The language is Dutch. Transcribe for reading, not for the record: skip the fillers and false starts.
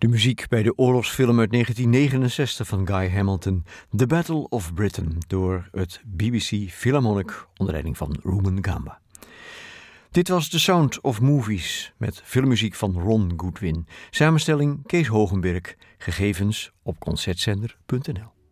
De muziek bij de oorlogsfilm uit 1969 van Guy Hamilton, The Battle of Britain, door het BBC Philharmonic onder leiding van Rumen Gamba. Dit was The Sound of Movies met filmmuziek van Ron Goodwin. Samenstelling Kees Hogenberg, gegevens op concertzender.nl.